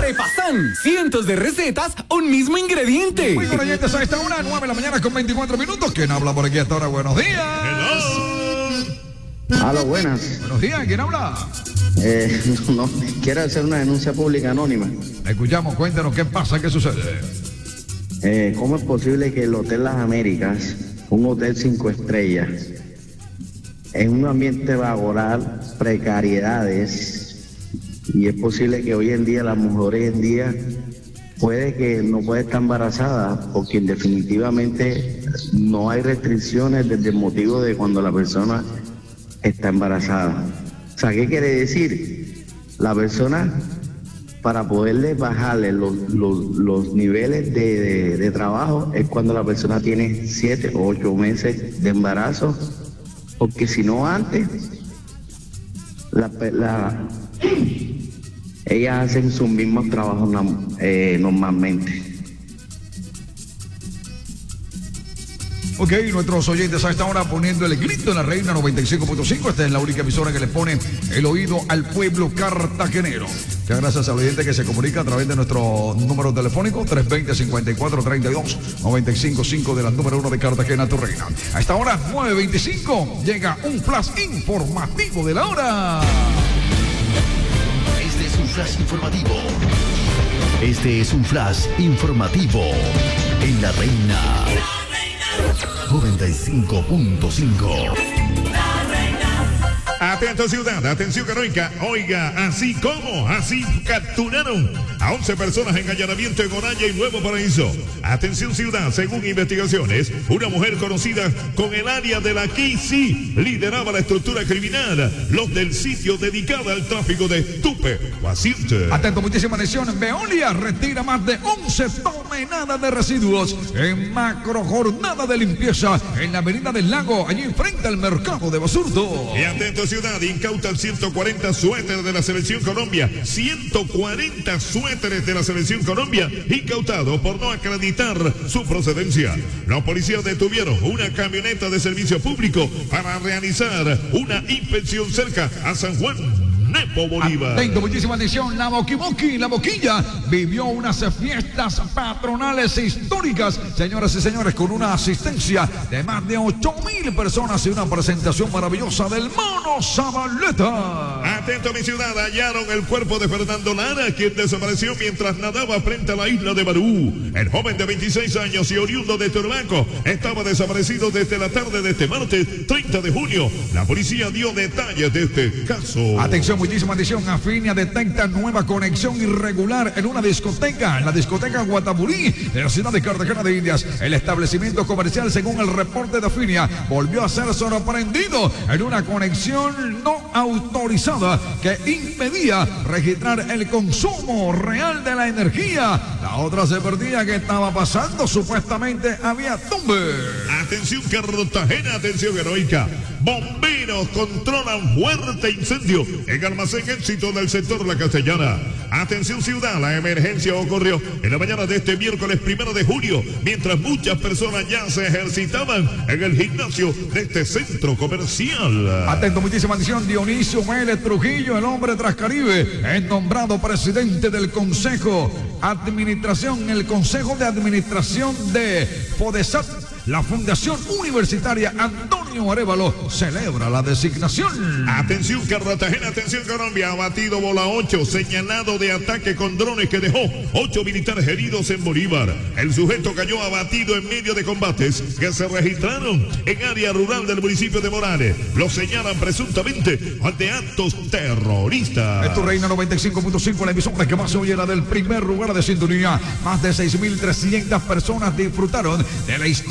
Arepasan, cientos de recetas, un mismo ingrediente. Muy bien, oyentes, a esta hora, 9 de la mañana con 24 minutos. ¿Quién habla por aquí a esta hora? Buenos días. Aló, buenas. Buenos días, ¿quién habla? No, quiero hacer una denuncia pública anónima. Escuchamos, cuéntanos qué pasa, qué sucede. ¿Cómo es posible que el Hotel Las Américas, un hotel 5 estrellas, en un ambiente laboral, precariedades, y es posible que hoy en día la mujer hoy en día puede que no puede estar embarazada porque definitivamente no hay restricciones desde el motivo de cuando la persona está embarazada? O sea, ¿qué quiere decir? La persona, para poderle bajarle los niveles de trabajo, es cuando la persona tiene 7 o 8 meses de embarazo, porque si no antes, ellas hacen sus mismos trabajos normalmente. Ok, nuestros oyentes a esta hora poniendo el grito en la Reina 95.5. Esta es la única emisora que le pone el oído al pueblo cartagenero. Muchas gracias al oyente que se comunica a través de nuestro número telefónico 320-5432 955 de la número 1 de Cartagena, tu reina. A esta hora 9:25 llega un flash informativo de la hora. Este es un flash informativo. Este es un flash informativo en la Reina 95.5. Atento ciudad, atención heroica. Oiga, así capturaron a 11 personas en allanamiento en Oraya y Nuevo Paraíso. Atención ciudad, según investigaciones, una mujer conocida con el área de la Kisi lideraba la estructura criminal, los del sitio dedicado al tráfico de estupefacientes. Atento, muchísima atención. Veolia retira más de 11 toneladas de residuos en macro jornada de limpieza en la avenida del Lago, allí frente al mercado de Basurto. Y atento ciudad, incautan 140 suéteres de la Selección Colombia. 140 suéteres de la Selección Colombia incautados por no acreditar su procedencia. Los policías detuvieron una camioneta de servicio público para realizar una inspección cerca a San Juan Nepo Bolívar. Atento, muchísima atención. La Boquilla vivió unas fiestas patronales históricas, señoras y señores, con una asistencia de más de 8,000 personas y una presentación maravillosa del Mono Zabaleta. Atento, mi ciudad, hallaron el cuerpo de Fernando Lara, quien desapareció mientras nadaba frente a la isla de Barú. El joven de 26 años y oriundo de Turbaco estaba desaparecido desde la tarde de este martes 30 de junio. La policía dio detalles de este caso. Atención, muchísima atención. Afinia detecta nueva conexión irregular en una discoteca, en la discoteca Guatapurí de la ciudad de Cartagena de Indias. El establecimiento comercial, según el reporte de Afinia, volvió a ser sorprendido en una conexión no autorizada que impedía registrar el consumo real de la energía. La otra se perdía. ¿Qué estaba pasando? Supuestamente había tumbe. Atención Cartagena, atención heroica. Bomberos controlan fuerte incendio en almacén Éxito del sector La Castellana. Atención ciudad, la emergencia ocurrió en la mañana de este miércoles 1 de julio, mientras muchas personas ya se ejercitaban en el gimnasio de este centro comercial. Atento, muchísima atención. Dionisio Mélez Trujillo, el hombre Trascaribe, es nombrado presidente del Consejo de Administración de FODESAT. La Fundación Universitaria Antonio Arévalo celebra la designación. Atención Cartagena, atención Colombia, abatido bola 8, señalado de ataque con drones que dejó 8 militares heridos en Bolívar. El sujeto cayó abatido en medio de combates que se registraron en área rural del municipio de Morales. Lo señalan presuntamente de actos terroristas. Es tu Reina 95.5, la emisora que más se oye, la del primer lugar de sintonía. Más de 6,300 personas disfrutaron de la historia